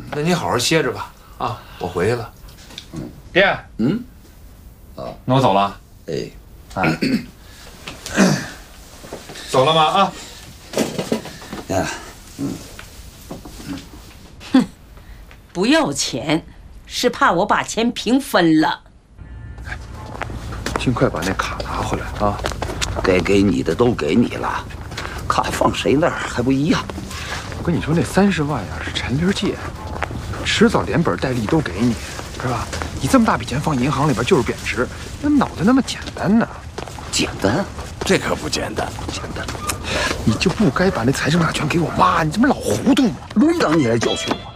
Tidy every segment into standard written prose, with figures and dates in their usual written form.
那你好好歇着吧。啊，我回去了。爹，那我走了。 哎， 走了吗？啊。 不要钱，是怕我把钱平分了。 尽快把那卡拿回来啊！ 该给你的都给你了，卡放谁那儿还不一样？ 我跟你说，那30万呀是陈林借，迟早连本带利都给你，是吧？你这么大笔钱放银行里边就是贬值，那脑袋那么简单呢？ 简单？ 这可不简单， 简单。 你就不该把那财政大权给我妈，你这不老糊涂吗？ 轮到你来教训我。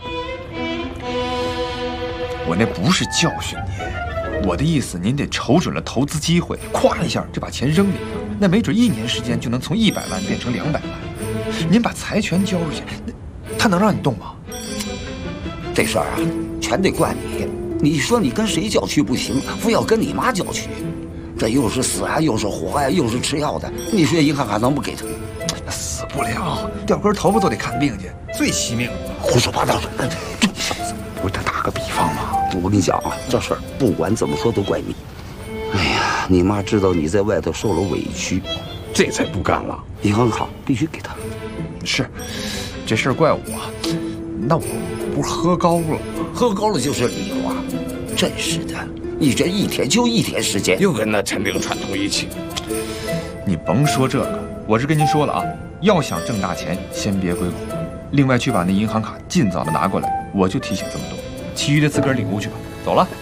我那不是教训您，我的意思，您得瞅准了投资机会，咵一下就把钱扔里边，那没准1年时间就能从100万变成200万。您把财权交出去，那他能让你动吗？ 这事儿啊，全得怪你。你说你跟谁叫屈不行，非要跟你妈叫屈，这又是死呀，又是活呀，又是吃药的，你说银行卡能不给他？ 死不了，掉根头发都得看病去，最惜命了。 胡说八道！ 不是，他打个比方嘛。 我跟你讲啊，这事儿不管怎么说都怪你。哎呀，你妈知道你在外头受了委屈， 这才不干了。 银行卡必须给她。 是，这事儿怪我，那我不是喝高了吗？ 喝高了就是礼花，真是的，你这一天就1天时间， 又跟那陈兵串通一气。 你甭说这个，我是跟您说了啊，要想挣大钱，先别归我。另外去把那银行卡尽早的拿过来，我就提醒这么多，其余的自个儿领悟去吧。走了。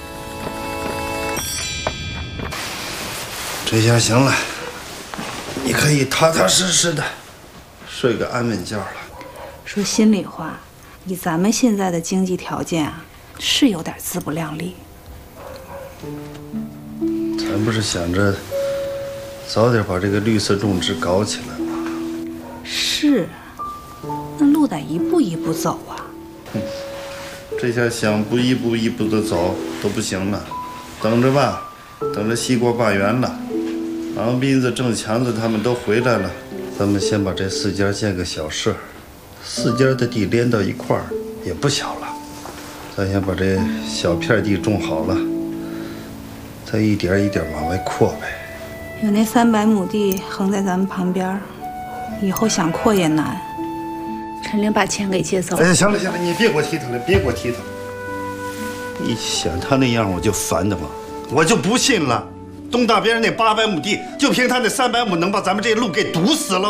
这下行了，你可以踏踏实实的睡个安稳觉了。 说心里话，以咱们现在的经济条件啊，是有点自不量力。 咱不是想着早点把这个绿色种植搞起来吗？ 是，那路得一步一步走啊。 这下想不一步一步的走都不行了，等着吧，等着西瓜罢园了，王斌子、郑强子他们都回来了，咱们先把这4家建个小社，4家的地连到一块儿也不小了，咱先把这小片地种好了，再一点一点往外扩呗。 有那300亩地横在咱们旁边，以后想扩也难。陈玲把钱给借走了。 哎，行了行了，你别给我提他了，别给我提他了。一想他那样，我就烦得慌，我就不信了，东大边那800亩地，就凭他那300亩，能把咱们这路给堵死了。